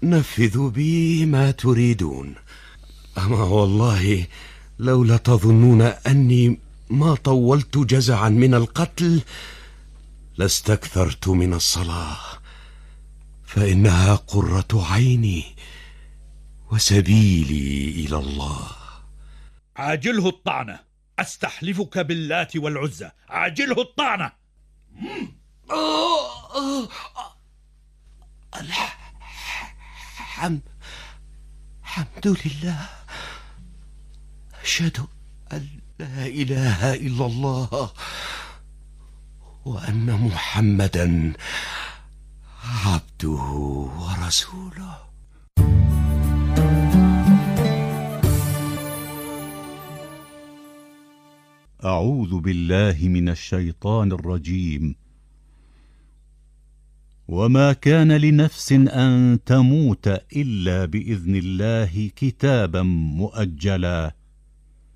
نفذوا بي ما تريدون. أما والله لولا تظنون أني ما طولت جزعا من القتل لاستكثرت من الصلاة، فإنها قرة عيني وسبيلي إلى الله. عاجله الطعنة، أستحلفك باللات والعزى، عاجله الطعنة. الحمد لله، أشهد أن لا إله إلا الله وأن محمدا عبده ورسوله. أعوذ بالله من الشيطان الرجيم. وما كان لنفس أن تموت إلا بإذن الله كتابا مؤجلا